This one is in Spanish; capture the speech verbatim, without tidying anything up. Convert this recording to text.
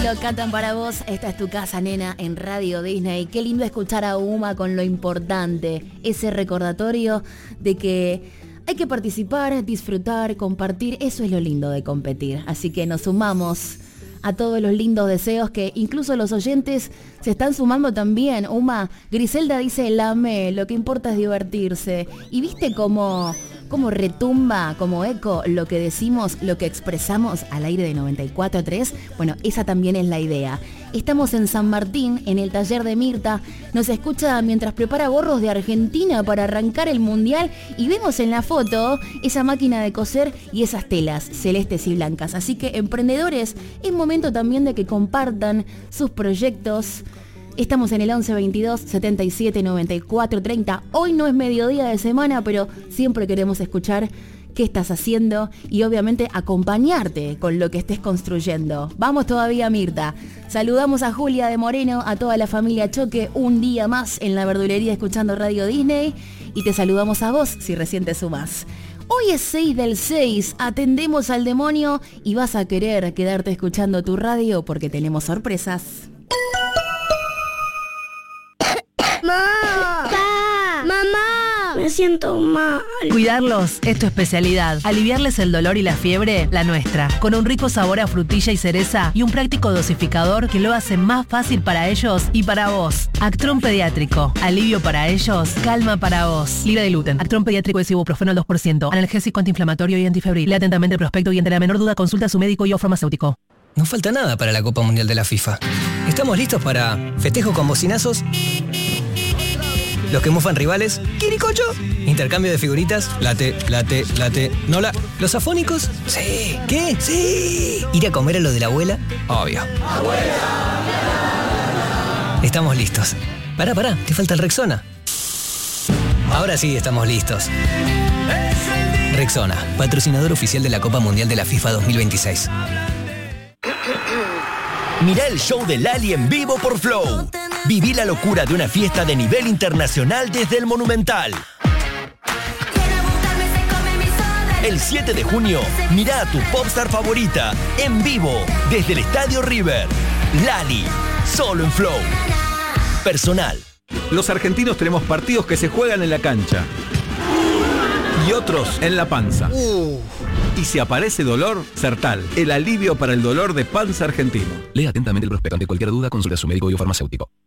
lo cantan para vos. Esta es tu casa, nena, en Radio Disney. Qué lindo escuchar a Uma con lo importante, ese recordatorio de que hay que participar, disfrutar, compartir. Eso es lo lindo de competir. Así que nos sumamos a todos los lindos deseos que incluso los oyentes se están sumando también. Uma, Griselda dice, la amé, lo que importa es divertirse. Y viste cómo, cómo retumba como eco lo que decimos, lo que expresamos al aire de noventa y cuatro punto tres. Bueno, esa también es la idea. Estamos en San Martín, en el taller de Mirta. Nos escucha mientras prepara gorros de Argentina para arrancar el Mundial. Y vemos en la foto esa máquina de coser y esas telas celestes y blancas. Así que, emprendedores, es momento también de que compartan sus proyectos. Estamos en el once veintidós setenta y siete noventa y cuatro treinta. Hoy no es mediodía de semana, pero siempre queremos escuchar qué estás haciendo y obviamente acompañarte con lo que estés construyendo. Vamos todavía, Mirta. Saludamos a Julia de Moreno, a toda la familia Choque, un día más en la verdulería escuchando Radio Disney, y te saludamos a vos si recién te sumás. Hoy es seis del seis, atendemos al demonio y vas a querer quedarte escuchando tu radio porque tenemos sorpresas. ¡Mamá! ¡Pa! ¡Mamá! Me siento mal. Cuidarlos es tu especialidad. Aliviarles el dolor y la fiebre, la nuestra. Con un rico sabor a frutilla y cereza y un práctico dosificador que lo hace más fácil para ellos y para vos. Actron Pediátrico. Alivio para ellos, calma para vos. Libre de gluten. Actron Pediátrico es ibuprofeno al dos por ciento. Analgésico, antiinflamatorio y antifebril. Lea atentamente el prospecto y ante la menor duda consulta a su médico y o farmacéutico. No falta nada para la Copa Mundial de la FIFA. ¿Estamos listos para festejo con bocinazos? Los que mufan rivales, ¿quiricocho? Intercambio de figuritas, late, late, late, nola. ¿Los afónicos? Sí. ¿Qué? Sí. ¿Ir a comer a lo de la abuela? Obvio. ¡Abuela! Estamos listos. Pará, pará, te falta el Rexona. Ahora sí estamos listos. Rexona, patrocinador oficial de la Copa Mundial de la FIFA dos mil veintiséis. Mirá el show de Lali en vivo por Flow. Viví la locura de una fiesta de nivel internacional desde el Monumental. El siete de junio, mirá a tu popstar favorita en vivo desde el Estadio River. Lali, solo en Flow. Personal. Los argentinos tenemos partidos que se juegan en la cancha y otros en la panza. Uh. Y si aparece dolor, Sertal, el alivio para el dolor de panza argentino. Lea atentamente el prospecto. Ante cualquier duda, consulta a su médico y o farmacéutico.